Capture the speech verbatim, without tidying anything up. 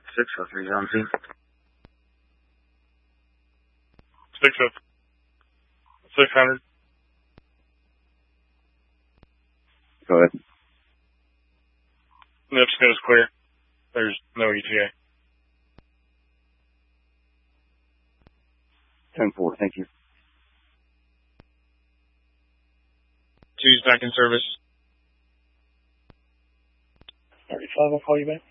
six oh three is on scene. six oh six hundred. Go ahead. Nipsco is clear. There's no E T A. ten four, thank you. Two's back in service. thirty-five, I'll call you back.